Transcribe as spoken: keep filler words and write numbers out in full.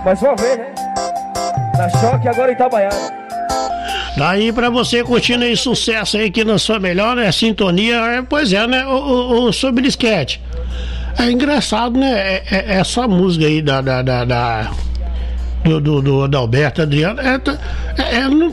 Mais uma vez, né? Na Choque, agora em Itabaiana. Daí pra você curtindo aí sucesso aí que na sua melhor, né? Sintonia, é, pois é, né? O, o, o sobre esquete. É engraçado, né? É, é, essa música aí da, da, da, da do, do, do Adalberto Adriano, é, é, é, não,